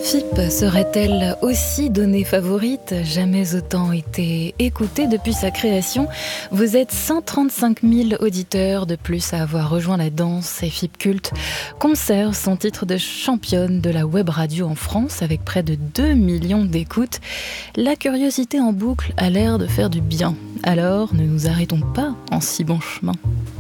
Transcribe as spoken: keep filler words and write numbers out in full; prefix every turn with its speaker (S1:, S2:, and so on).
S1: F I P serait-elle aussi donnée favorite? Jamais autant été écoutée depuis sa création. Vous êtes cent trente-cinq mille auditeurs de plus à avoir rejoint la danse. F I P Culte conserve son titre de championne de la web radio en France avec près de deux millions d'écoutes. La curiosité en boucle a l'air de faire du bien. Alors, ne nous arrêtons pas en si bon chemin.